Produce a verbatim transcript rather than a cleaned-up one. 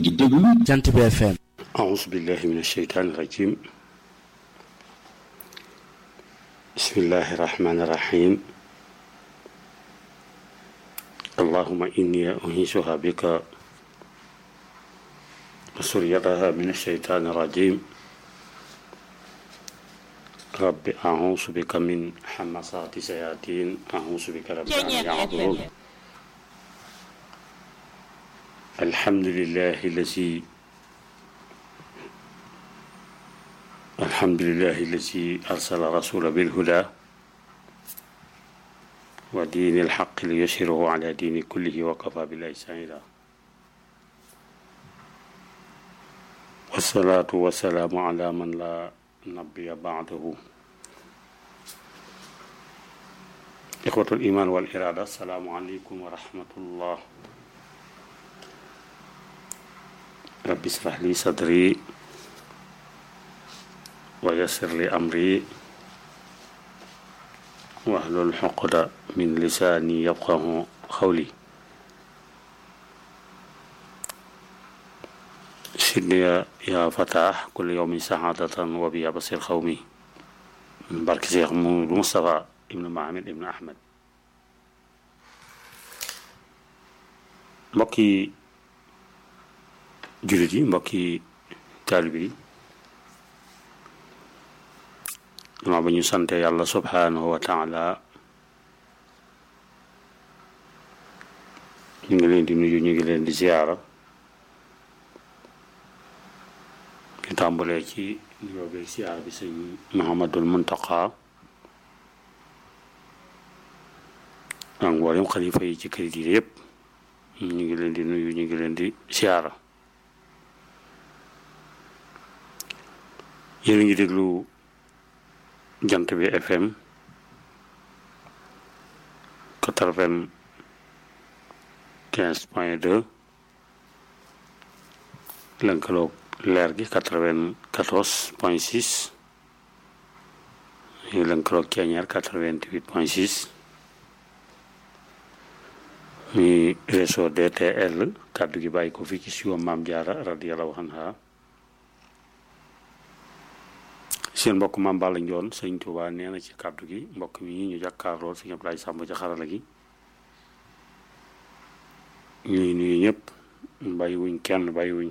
ngi déglu Jant bi F M. أعوذ بالله من الشيطان الرجيم بسم الله الرحمن الرحيم اللهم إني أنيسها بك وسريتها من الشيطان الرجيم رب أعوذ بك من همزات الشياطين أعوذ بك رب أن يحضرون الحمد لله الذي الحمد لله الذي أرسل رسول بالهدى ودين الحق ليشهره على دين كله وكفى بالله شهيدا والصلاة والسلام على من لا نبي بعده إخوة الإيمان والإرادة السلام عليكم ورحمة الله رب اشرح لي صدري ويسر لي أمري واحلل عقدة من لساني يفقهوا قولي سيدني يا فتاح كل يوم سعادة وبيا بصير قومي بارك شيخ مصطفى ابن محمد ابن أحمد mbokki jullit yi mbokki taalibe yi dama ba ñu sante yàlla subhanahu wa taala ñu ngi leen di nuyu ñu ngi leen di ziyaara ñu tàmbalee ci nuyoo bi ziyaara bi sëñ Muhammadul Muntaqa ak mboolem xalifa yi ci kër yi yëpp ñu ngi leen di nuyu ñu ngi leen di ziyaara yéen a ngi déglu Jant bi F M quatre-vingt-quinze point deux lënkaloog leer gi quatre-vingt-quatorze point six ñu lënkaloog Ceeñeer quatre-vingt-huit point six muy réseau D T L kàddu gi bàyyi ko fii ci siwo Maam Jaara radiyallahu anha seen mbokk Maam Balla Njoon sëñ Tuubaa nee na ci kàddu gi mbokk mi ñu jàkkaarlool sëñ Ablaye Sàmb ci xarala gi ñuy nuyu ñëpp bàyyi wuñ kenn bàyyi wuñ